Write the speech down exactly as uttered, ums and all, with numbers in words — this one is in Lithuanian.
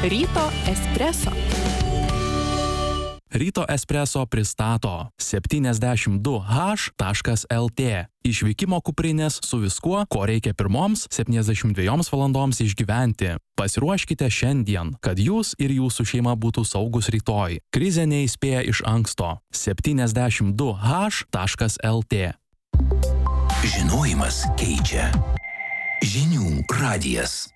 Ryto espreso. Ryto espreso pristato septyniasdešimt du h taškas el tė. Išvykimo kuprinės su viskuo, ko reikia pirmoms septyniasdešimt dviejoms valandoms išgyventi. Pasiruoškite šiandien, kad jūs ir jūsų šeima būtų saugus rytoj. Krizė neįspėja iš anksto. septyniasdešimt du h taškas el tė. Žinojimas keičia. Žinių radijas.